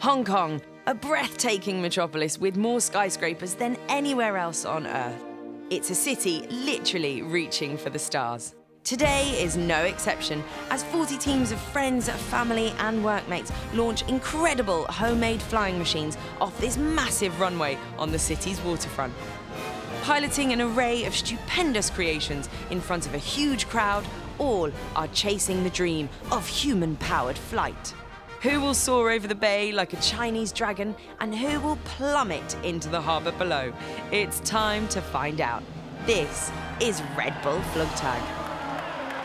Hong Kong, a breathtaking metropolis with more skyscrapers than anywhere else on Earth. It's a city literally reaching for the stars. Today is no exception, as 40 teams of friends, family and workmates launch incredible homemade flying machines off this massive runway on the city's waterfront. Piloting an array of stupendous creations in front of a huge crowd, all are chasing the dream of human-powered flight. Who will soar over the bay like a Chinese dragon, and who will plummet into the harbour below? It's time to find out. This is Red Bull Flugtag.